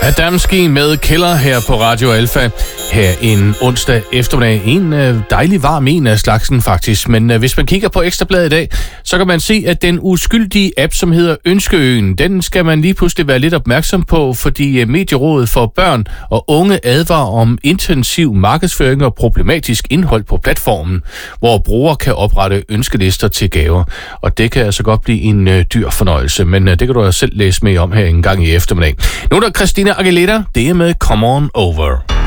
Adamski med Killer her på Radio Alfa. Her en onsdag eftermiddag. En dejlig varm en af slagsen faktisk. Men hvis man kigger på Ekstrabladet i dag, så kan man se, at den uskyldige app, som hedder Ønskeøen, den skal man lige pludselig være lidt opmærksom på, fordi Medierådet for Børn og Unge advarer om intensiv markedsføring og problematisk indhold på platformen, hvor brugere kan oprette ønskelister til gaver. Og det kan altså godt blive en dyr fornøjelse, men det kan du jo selv læse mere om her en gang i eftermiddag. Nu er der Christina Aguilera, det er med Come On Over.